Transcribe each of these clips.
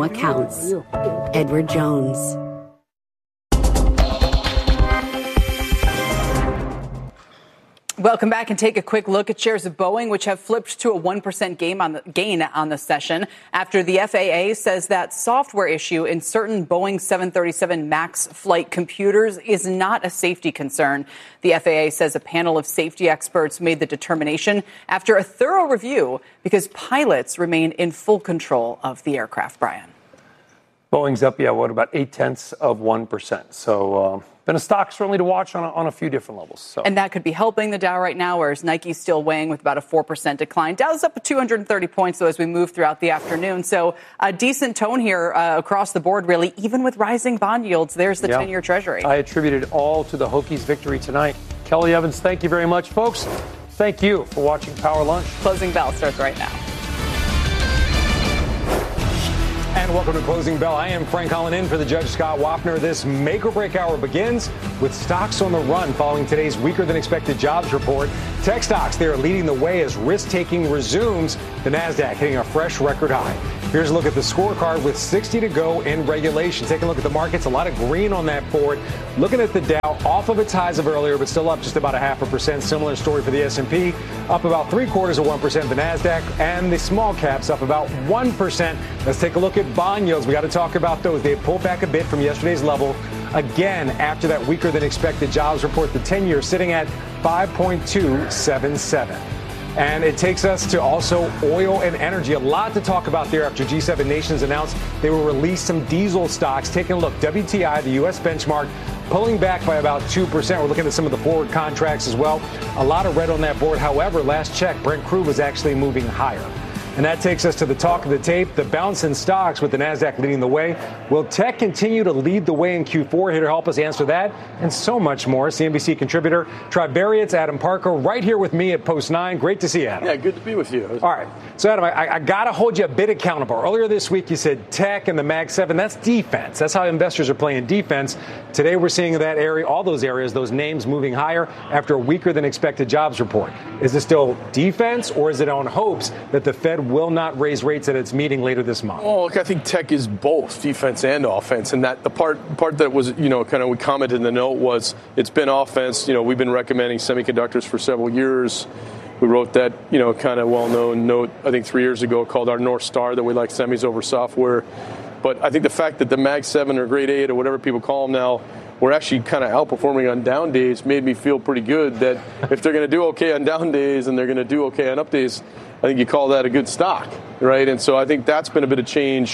what counts. Edward Jones. Welcome back and take a quick look at shares of Boeing, which have flipped to a 1% gain on the session after the FAA says that software issue in certain Boeing 737 MAX flight computers is not a safety concern. The FAA says a panel of safety experts made the determination after a thorough review because pilots remain in full control of the aircraft, Brian. Boeing's up, about 0.8%. So been a stock certainly to watch on a few different levels. So. And that could be helping the Dow right now, whereas Nike's still weighing with about a 4% decline. Dow's up 230 points, though, as we move throughout the afternoon. So a decent tone here across the board, really, even with rising bond yields. There's the 10-year Treasury. I attribute it all to the Hokies' victory tonight. Kelly Evans, thank you very much, folks. Thank you for watching Power Lunch. Closing bell starts right now. And welcome to Closing Bell. I am Frank Holland in for the Judge Scott Wapner. This make or break hour begins with stocks on the run following today's weaker than expected jobs report. Tech stocks, they are leading the way as risk-taking resumes. The NASDAQ hitting a fresh record high. Here's a look at the scorecard with 60 to go in regulation. Taking a look at the markets, a lot of green on that board. Looking at the Dow, off of its highs of earlier, but still up just about 0.5%. Similar story for the S&P, up about 0.75%. The NASDAQ and the small caps up about 1%. Let's take a look at bond yields. We got to talk about those. They pulled back a bit from yesterday's level. Again, after that weaker than expected jobs report, the 10-year sitting at 5.277. And it takes us to also oil and energy. A lot to talk about there after G7 nations announced they will release some diesel stocks. Taking a look, WTI, the U.S. benchmark, pulling back by about 2%. We're looking at some of the forward contracts as well. A lot of red on that board. However, last check, Brent crude was actually moving higher. And that takes us to the talk of the tape, the bounce in stocks with the NASDAQ leading the way. Will tech continue to lead the way in Q4? Here to help us answer that and so much more, CNBC contributor, Tribariate's Adam Parker, right here with me at Post 9. Great to see you, Adam. Yeah, good to be with you. All right. So, Adam, I got to hold you a bit accountable. Earlier this week, you said tech and the Mag 7, that's defense. That's how investors are playing defense. Today, we're seeing that area, all those areas, those names moving higher after a weaker than expected jobs report. Is it still defense or is it on hopes that the Fed will not raise rates at its meeting later this month? Well, look, I think tech is both defense and offense. And that the part that was, kind of we commented in the note was it's been offense. We've been recommending semiconductors for several years. We wrote that, kind of well-known note, I think 3 years ago called our North Star that we like semis over software. But I think the fact that the Mag 7 or Grade 8 or whatever people call them now, we're actually kind of outperforming on down days made me feel pretty good that if they're going to do okay on down days and they're going to do okay on up days, I think you call that a good stock, right? And so I think that's been a bit of change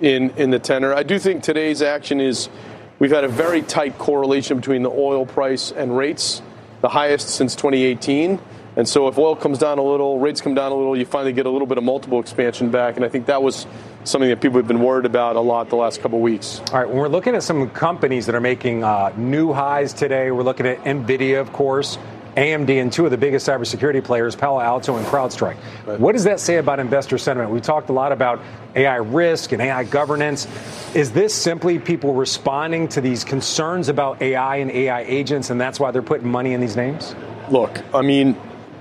in the tenor. I do think today's action is we've had a very tight correlation between the oil price and rates, the highest since 2018. And so if oil comes down a little, rates come down a little, you finally get a little bit of multiple expansion back. And I think that was something that people have been worried about a lot the last couple of weeks. All right, when we're looking at some companies that are making new highs today, we're looking at NVIDIA, of course, AMD, and two of the biggest cybersecurity players, Palo Alto and CrowdStrike. Right. What does that say about investor sentiment? We talked a lot about AI risk and AI governance. Is this simply people responding to these concerns about AI and AI agents, and that's why they're putting money in these names? Look, I mean,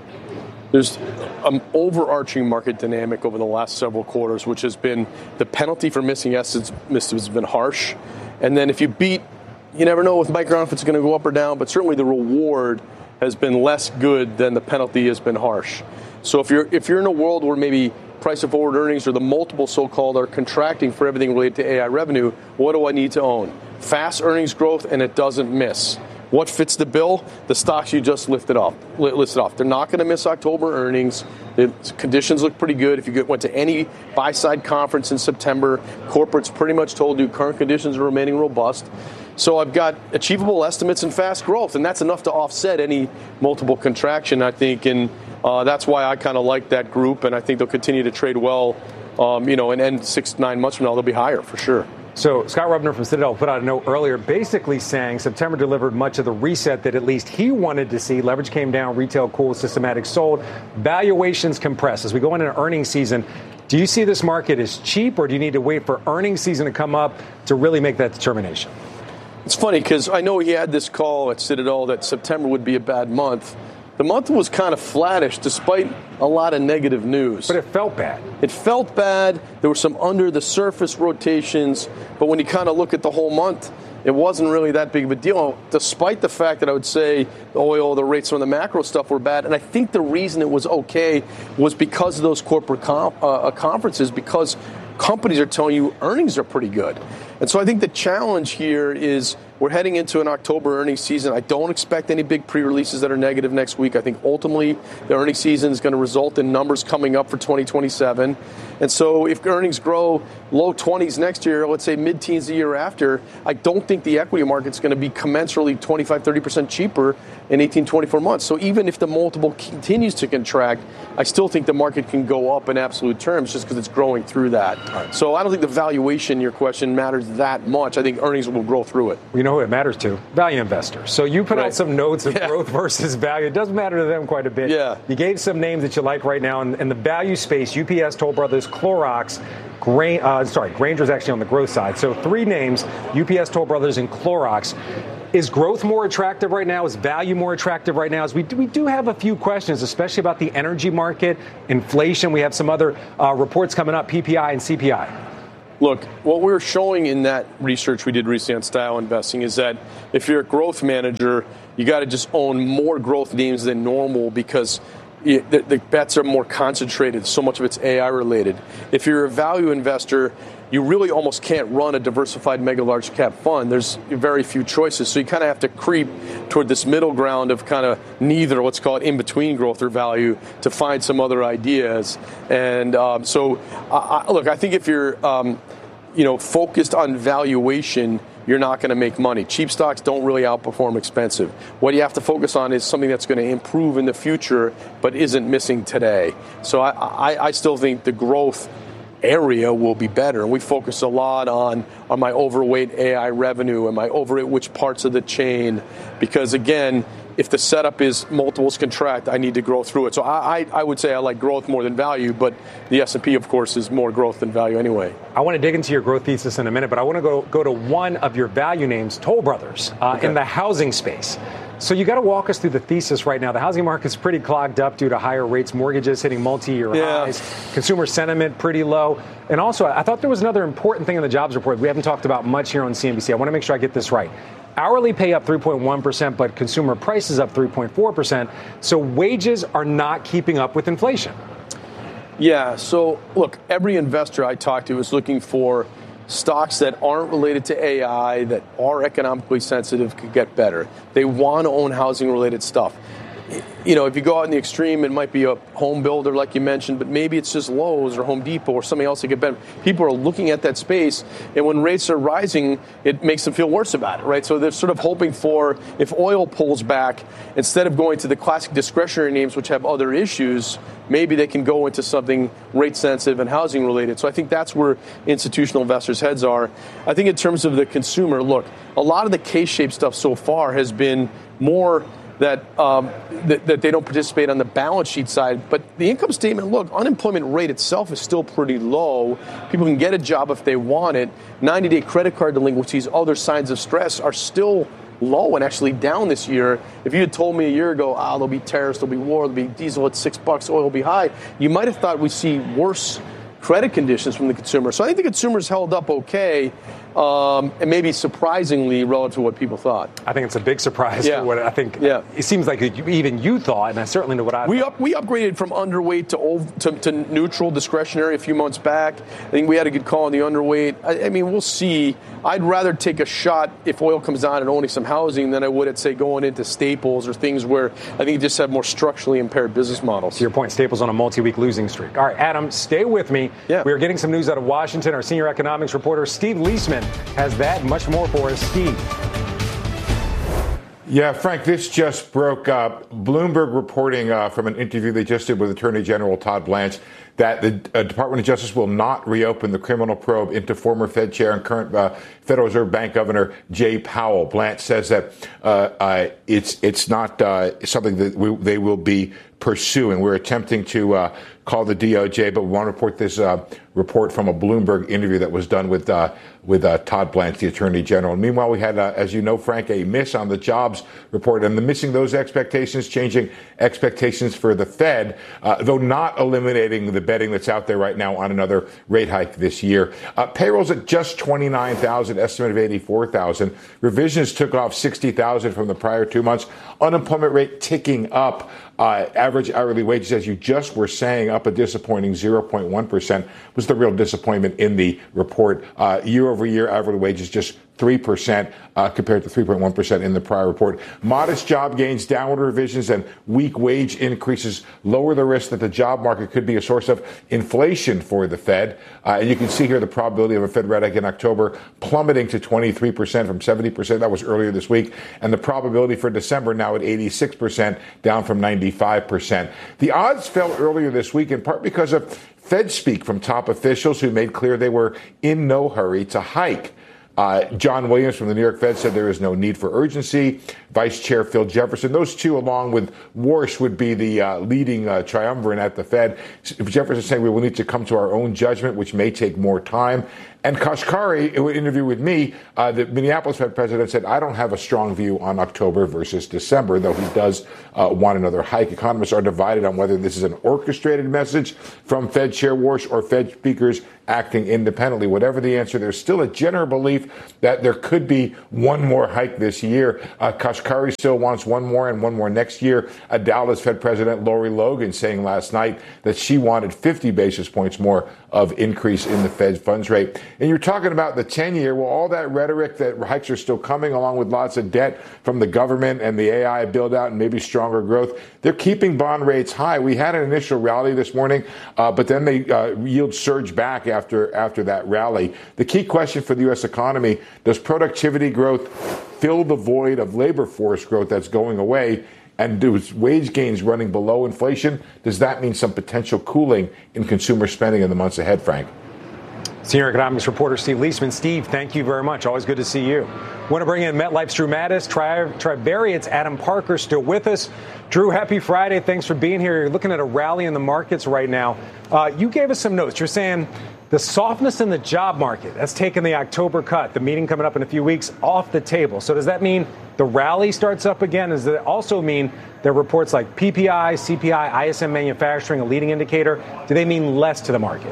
there's an overarching market dynamic over the last several quarters, which has been the penalty for missing estimates has been harsh. And then if you beat, you never know with Micron if it's going to go up or down, but certainly the reward has been less good than the penalty has been harsh. So if you're in a world where maybe price of forward earnings or the multiple so-called are contracting for everything related to AI revenue, what do I need to own? Fast earnings growth and it doesn't miss. What fits the bill? The stocks you just listed off. They're not going to miss October earnings. The conditions look pretty good. If you went to any buy-side conference in September, corporates pretty much told you current conditions are remaining robust. So I've got achievable estimates and fast growth, and that's enough to offset any multiple contraction, I think. And that's why I kind of like that group, and I think they'll continue to trade well, and end 6 to 9 months from now, they'll be higher for sure. So Scott Rubner from Citadel put out a note earlier basically saying September delivered much of the reset that at least he wanted to see. Leverage came down, retail cooled, systematic sold, valuations compressed. As we go into earnings season, do you see this market as cheap, or do you need to wait for earnings season to come up to really make that determination? It's funny because I know he had this call at Citadel that September would be a bad month. The month was kind of flattish despite a lot of negative news. But it felt bad. It felt bad. There were some under-the-surface rotations. But when you kind of look at the whole month, it wasn't really that big of a deal, despite the fact that I would say the oil, the rates, some of the macro stuff were bad. And I think the reason it was okay was because of those corporate conferences, because companies are telling you earnings are pretty good. And so I think the challenge here is we're heading into an October earnings season. I don't expect any big pre-releases that are negative next week. I think ultimately the earnings season is going to result in numbers coming up for 2027. And so if earnings grow low 20s next year, let's say mid-teens the year after, I don't think the equity market's going to be commensurately 25-30% cheaper in 18-24 months. So even if the multiple continues to contract, I still think the market can go up in absolute terms just because it's growing through that. Right. So I don't think the valuation, your question, matters that much. I think earnings will grow through it. You know who it matters to? Value investors. So you put out some notes of growth versus value. It does matter to them quite a bit. Yeah. You gave some names that you like right now. In the value space, UPS, Toll Brothers, Clorox, Grainger's actually on the growth side. So 3 names, UPS, Toll Brothers, and Clorox. Is growth more attractive right now? Is value more attractive right now? As we do have a few questions, especially about the energy market, inflation. We have some other reports coming up, PPI and CPI. Look, what we're showing in that research we did recently on style investing is that if you're a growth manager, you got to just own more growth names than normal because the bets are more concentrated. So much of it's AI related. If you're a value investor, you really almost can't run a diversified mega large cap fund. There's very few choices. So you kind of have to creep toward this middle ground of kind of neither, let's call it in between growth or value, to find some other ideas. And look, I think if you're focused on valuation, you're not going to make money. Cheap stocks don't really outperform expensive. What you have to focus on is something that's going to improve in the future but isn't missing today. So I still think the growth area will be better. And we focus a lot on my overweight AI revenue? Am I overweight which parts of the chain? Because again, if the setup is multiples contract, I need to grow through it. So I would say I like growth more than value, but the S&P, of course, is more growth than value anyway. I want to dig into your growth thesis in a minute, but I want to go to one of your value names, Toll Brothers, in the housing space. So you got to walk us through the thesis right now. The housing market's pretty clogged up due to higher rates, mortgages hitting multi-year highs, consumer sentiment pretty low. And also, I thought there was another important thing in the jobs report we haven't talked about much here on CNBC. I want to make sure I get this right. Hourly pay up 3.1%, but consumer prices up 3.4%. So wages are not keeping up with inflation. Yeah. So look, every investor I talk to is looking for stocks that aren't related to AI, that are economically sensitive, could get better. They want to own housing-related stuff. You know, if you go out in the extreme, it might be a home builder, like you mentioned, but maybe it's just Lowe's or Home Depot or something else that get better. People are looking at that space, and when rates are rising, it makes them feel worse about it, right? So they're sort of hoping for, if oil pulls back, instead of going to the classic discretionary names which have other issues, maybe they can go into something rate-sensitive and housing-related. So I think that's where institutional investors' heads are. I think in terms of the consumer, look, a lot of the K-shaped stuff so far has been more that they don't participate on the balance sheet side. But the income statement, look, unemployment rate itself is still pretty low. People can get a job if they want it. 90-day credit card delinquencies, other signs of stress are still low and actually down this year. If you had told me a year ago, there'll be tariffs, there'll be war, there'll be diesel at $6, oil will be high, you might have thought we'd see worse credit conditions from the consumer. So I think the consumer's held up okay, and maybe surprisingly relative to what people thought. I think it's a big surprise to what I think. Yeah. It seems like even you thought, and I certainly know what I thought. We upgraded from underweight to neutral discretionary a few months back. I think we had a good call on the underweight. I mean, we'll see. I'd rather take a shot if oil comes down and owning some housing than I would at, say, going into staples or things where I think you just have more structurally impaired business models. To your point, staples on a multi-week losing streak. All right, Adam, stay with me. Yeah. We are getting some news out of Washington. Our senior economics reporter, Steve Leisman, has that and much more for us. Steve. Yeah, Frank, this just broke up. Bloomberg reporting from an interview they just did with Attorney General Todd Blanche that the Department of Justice will not reopen the criminal probe into former Fed chair and current Federal Reserve Bank Governor Jay Powell. Blanche says that it's not something that they will be pursuing. We're attempting to call the DOJ, but we want to report this report from a Bloomberg interview that was done with Todd Blanche, the Attorney General. And meanwhile, we had, as you know, Frank, a miss on the jobs report, and the missing those expectations, changing expectations for the Fed, though not eliminating the betting that's out there right now on another rate hike this year. Payrolls at just 29,000, estimate of 84,000. Revisions took off 60,000 from the prior 2 months. Unemployment rate ticking up. Average hourly wages, as you just were saying, up a disappointing 0.1%, was the real disappointment in the report. Year over year, average wages just 3% compared to 3.1% in the prior report. Modest job gains, downward revisions, and weak wage increases lower the risk that the job market could be a source of inflation for the Fed. And you can see here the probability of a Fed rate hike in October plummeting to 23% from 70%. That was earlier this week. And the probability for December now at 86%, down from 95%. The odds fell earlier this week in part because of Fed speak from top officials who made clear they were in no hurry to hike. John Williams from the New York Fed said there is no need for urgency. Vice Chair Phil Jefferson, those two along with Warsh would be the leading triumvirate at the Fed. Jefferson saying we will need to come to our own judgment, which may take more time. And Kashkari, in an interview with me, the Minneapolis Fed president said, I don't have a strong view on October versus December, though he does want another hike. Economists are divided on whether this is an orchestrated message from Fed Chair Warsh or Fed speakers acting independently. Whatever the answer, there's still a general belief that there could be one more hike this year. Kashkari still wants one more and one more next year. Dallas Fed President Lori Logan saying last night that she wanted 50 basis points more of increase in the Fed funds rate. And you're talking about the 10-year. Well, all that rhetoric that hikes are still coming, along with lots of debt from the government and the AI build-out and maybe stronger growth, they're keeping bond rates high. We had an initial rally this morning, but then they yield surge back after that rally. The key question for the U.S. economy, does productivity growth fill the void of labor force growth that's going away? And does wage gains running below inflation, does that mean some potential cooling in consumer spending in the months ahead, Frank? Senior economics reporter Steve Leisman. Steve, thank you very much. Always good to see you. Want to bring in MetLife's Drew Mattis, Trivariate's Adam Parker still with us. Drew, happy Friday. Thanks for being here. You're looking at a rally in the markets right now. You gave us some notes. You're saying the softness in the job market, that's taken the October cut, the meeting coming up in a few weeks, off the table. So does that mean the rally starts up again? Does it also mean there are reports like PPI, CPI, ISM manufacturing, a leading indicator? Do they mean less to the market?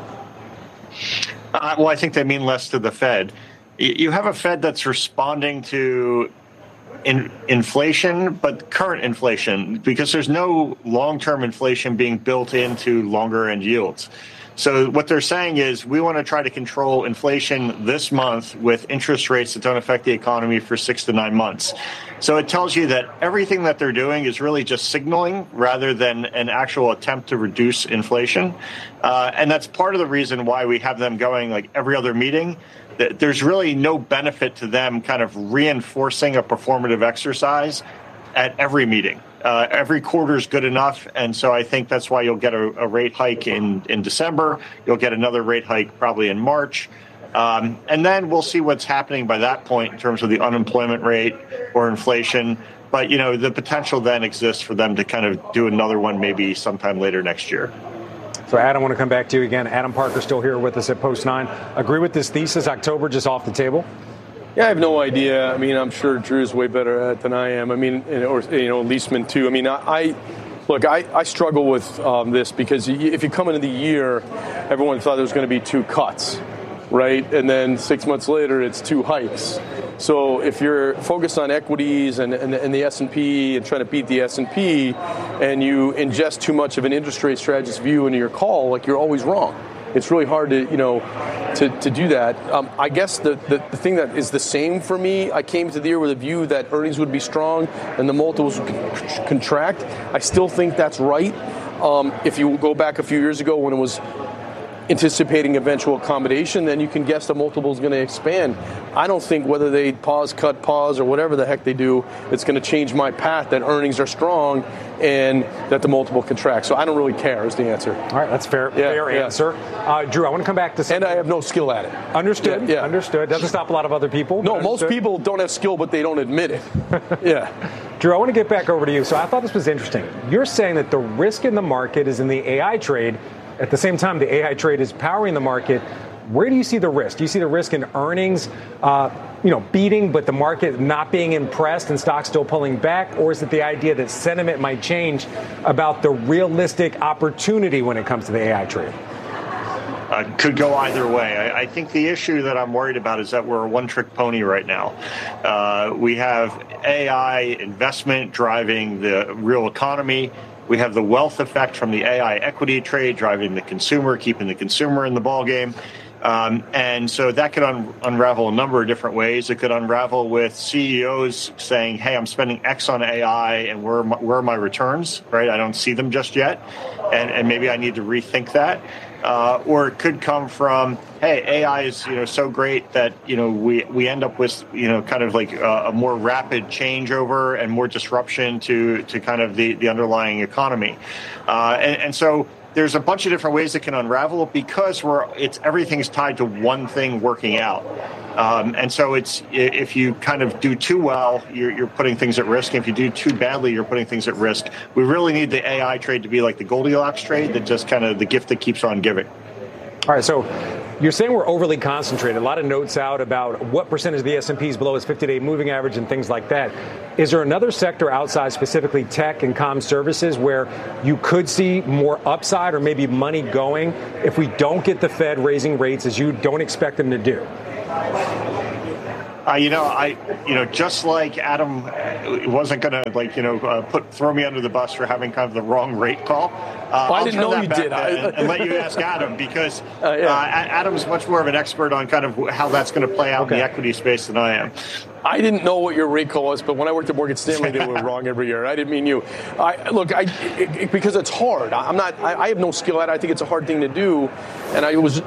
Well, I think they mean less to the Fed. You have a Fed that's responding to inflation, but current inflation, because there's no long-term inflation being built into longer end yields. So what they're saying is we want to try to control inflation this month with interest rates that don't affect the economy for 6 to 9 months. So it tells you that everything that they're doing is really just signaling rather than an actual attempt to reduce inflation. And that's part of the reason why we have them going like every other meeting. There's really no benefit to them kind of reinforcing a performative exercise at every meeting. Every quarter is good enough, and so I think that's why you'll get a rate hike in December. You'll get another rate hike probably in March. And then we'll see what's happening by that point in terms of the unemployment rate or inflation. But, you know, the potential then exists for them to kind of do another one maybe sometime later next year. So, Adam, I want to come back to you again. Adam Parker still here with us at Post 9. Agree with this thesis, October just off the table? Yeah, I have no idea. I mean, I'm sure Drew's way better at it than I am. I mean, or, you know, Leisman too. I mean, I struggle with this because if you come into the year, everyone thought there was going to be 2 cuts, right? And then 6 months later, it's 2 hikes. So if you're focused on equities and the S&P and trying to beat the S&P, and you ingest too much of an interest rate strategist view into your call, like you're always wrong. It's really hard to, you know, to do that. I guess the thing that is the same for me, I came to the year with a view that earnings would be strong and the multiples would contract. I still think that's right. If you go back a few years ago when it was anticipating eventual accommodation, then you can guess the multiple is going to expand. I don't think whether they pause, cut, pause, or whatever the heck they do, it's going to change my path that earnings are strong and that the multiple contracts. So I don't really care is the answer. All right, that's fair answer. Drew, I want to come back to something. And I have no skill at it. Understood. Yeah. Understood. Doesn't stop a lot of other people. No, most people don't have skill, but they don't admit it. Yeah. Drew, I want to get back over to you. So I thought this was interesting. You're saying that the risk in the market is in the AI trade, At the same time, the AI trade is powering the market. Where do you see the risk? Do you see the risk in earnings, beating, but the market not being impressed and stocks still pulling back? Or is it the idea that sentiment might change about the realistic opportunity when it comes to the AI trade? Could go either way. I think the issue that I'm worried about is that we're a one-trick pony right now. We have AI investment driving the real economy. We have the wealth effect from the AI equity trade driving the consumer, keeping the consumer in the ballgame. And so that could unravel a number of different ways. It could unravel with CEOs saying, hey, I'm spending X on AI and where are my returns, right? I don't see them just yet. And maybe I need to rethink that. Or it could come from, hey, AI is so great that we end up with kind of like a more rapid changeover and more disruption to kind of the underlying economy, and so there's a bunch of different ways that can unravel because everything's tied to one thing working out. And so if you kind of do too well, you're putting things at risk. If you do too badly, you're putting things at risk. We really need the AI trade to be like the Goldilocks trade, that just kind of the gift that keeps on giving. All right, so you're saying we're overly concentrated. A lot of notes out about what percentage of the S&P is below its 50-day moving average and things like that. Is there another sector outside, specifically tech and comm services, where you could see more upside or maybe money going if we don't get the Fed raising rates as you don't expect them to do? Just like Adam wasn't going to throw me under the bus for having kind of the wrong rate call. I didn't know you did. And let you ask Adam, because Adam's much more of an expert on kind of how that's going to play out in the equity space than I am. I didn't know what your rate call was, but when I worked at Morgan Stanley, they were wrong every year. I didn't mean you. Because it's hard. I have no skill at it. I think it's a hard thing to do. And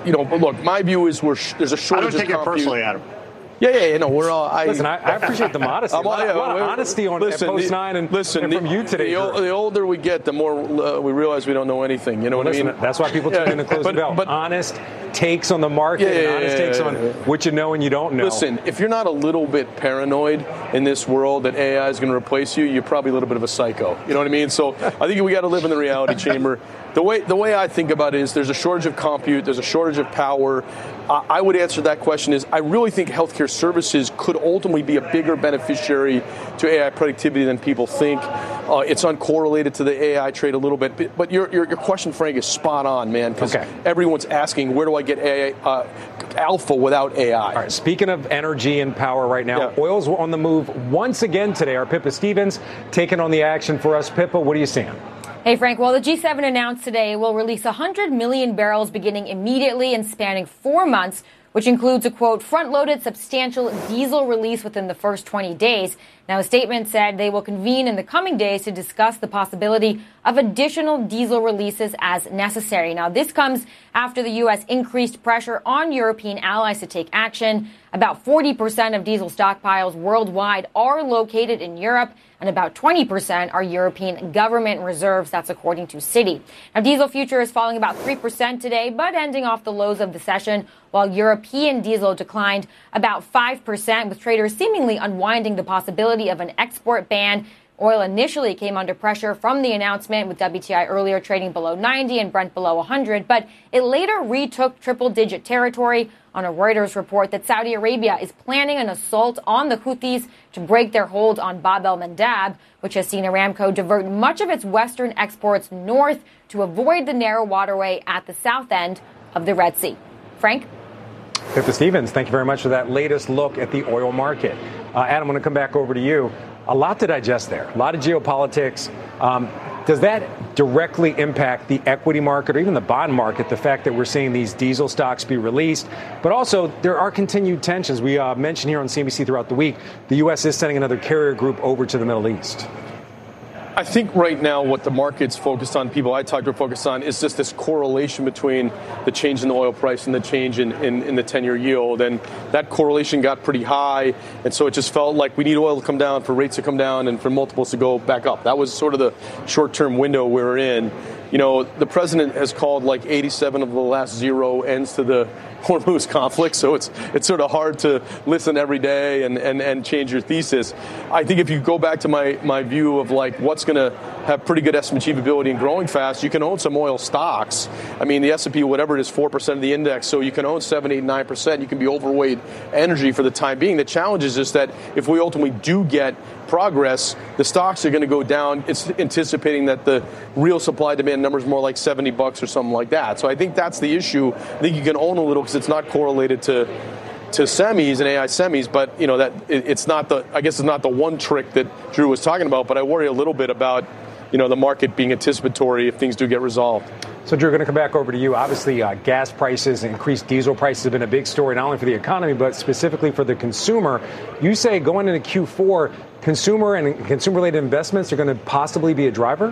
my view is there's a shortage of I don't take it personally, Adam. Yeah. No, we're all. Listen, I appreciate the modesty. A lot of honesty on Post 9 and from you today. The older we get, the more we realize we don't know anything. You know what I mean? That's why people tune in to Close the Bell. But honest takes on the market and honest takes on what you know and you don't know. Listen, if you're not a little bit paranoid in this world that AI is going to replace you, you're probably a little bit of a psycho. You know what I mean? So I think we got to live in the reality chamber. The way I think about it is there's a shortage of compute, there's a shortage of power. I would answer that question is I really think healthcare services could ultimately be a bigger beneficiary to AI productivity than people think. It's uncorrelated to the AI trade a little bit. But your question, Frank, is spot on, man, because everyone's asking, where do I get AI, alpha without AI? All right, speaking of energy and power right now, oil's on the move once again today. Our Pippa Stevens taking on the action for us. Pippa, what are you seeing? Hey, Frank. Well, the G7 announced today will release 100 million barrels beginning immediately and spanning 4 months, which includes a, quote, front-loaded substantial diesel release within the first 20 days. Now, a statement said they will convene in the coming days to discuss the possibility of additional diesel releases as necessary. Now, this comes after the U.S. increased pressure on European allies to take action. About 40% of diesel stockpiles worldwide are located in Europe, and about 20% are European government reserves. That's according to Citi. Now, diesel future is falling about 3% today, but ending off the lows of the session, while European diesel declined about 5%, with traders seemingly unwinding the possibility of an export ban. Oil initially came under pressure from the announcement, with WTI earlier trading below 90 and Brent below 100, but it later retook triple-digit territory on a Reuters report that Saudi Arabia is planning an assault on the Houthis to break their hold on Bab el-Mandab, which has seen Aramco divert much of its western exports north to avoid the narrow waterway at the south end of the Red Sea. Frank? Pippa Stevens, thank you very much for that latest look at the oil market. Adam, I'm going to come back over to you. A lot to digest there, a lot of geopolitics. Does that directly impact the equity market or even the bond market, the fact that we're seeing these diesel stocks be released? But also, there are continued tensions. We mentioned here on CNBC throughout the week, the U.S. is sending another carrier group over to the Middle East. I think right now what the market's focused on, people I talked to are focused on, is just this correlation between the change in the oil price and the change in the 10-year yield. And that correlation got pretty high. And so it just felt like we need oil to come down for rates to come down and for multiples to go back up. That was sort of the short-term window we're in. the president has called like 87 of the last 0 ends to the Hormuz conflict, so it's sort of hard to listen every day and change your thesis. I think if you go back to my view of like what's going to have pretty good estimate achievability and growing fast, you can own some oil stocks. I mean, the S&P, whatever it is, 4% of the index, so you can own 7, 8, 9%. You can be overweight energy for the time being. The challenge is just that if we ultimately do get progress, the stocks are going to go down. It's anticipating that the real supply demand number is more like $70 or something like that. So I think that's the issue. I think you can own a little because it's not correlated to semis and AI semis, but that it's not the one trick that Drew was talking about. But I worry a little bit about the market being anticipatory if things do get resolved. So, Drew, going to come back over to you. Obviously, gas prices, increased diesel prices have been a big story, not only for the economy, but specifically for the consumer. You say going into Q4, consumer and consumer-related investments are going to possibly be a driver?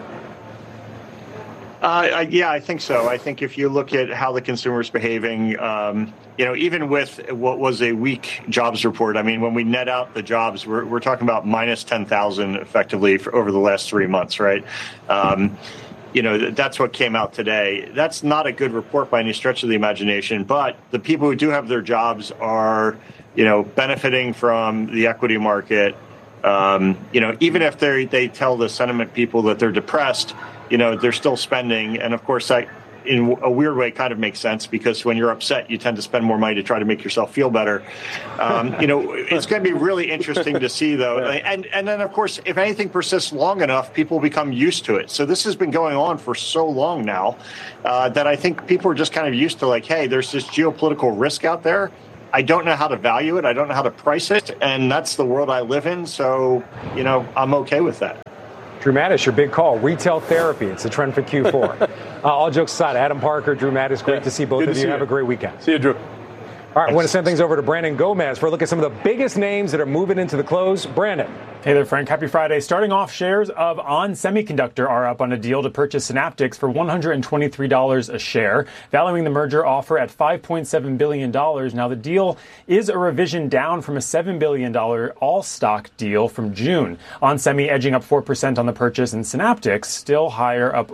Yeah, I think so. I think if you look at how the consumer is behaving, even with what was a weak jobs report, I mean, when we net out the jobs, we're talking about minus 10,000 effectively over the last 3 months, right? That's what came out today. That's not a good report by any stretch of the imagination, but the people who do have their jobs are, benefiting from the equity market. Even if they tell the sentiment people that they're depressed, they're still spending. And of course, that in a weird way kind of makes sense because when you're upset, you tend to spend more money to try to make yourself feel better. It's going to be really interesting to see, though. And then, of course, if anything persists long enough, people become used to it. So this has been going on for so long now that I think people are just kind of used to like, hey, there's this geopolitical risk out there. I don't know how to value it. I don't know how to price it. And that's the world I live in. So, I'm okay with that. Drew Mattis, your big call, retail therapy. It's a trend for Q4. All jokes aside, Adam Parker, Drew Mattis, great to see both of you. Have a great weekend. See you, Drew. All right, I want to send things over to Brandon Gomez for a look at some of the biggest names that are moving into the close. Brandon. Hey there, Frank. Happy Friday. Starting off, shares of ON Semiconductor are up on a deal to purchase Synaptics for $123 a share, valuing the merger offer at $5.7 billion. Now, the deal is a revision down from a $7 billion all-stock deal from June. ON Semi edging up 4% on the purchase, and Synaptics still higher, up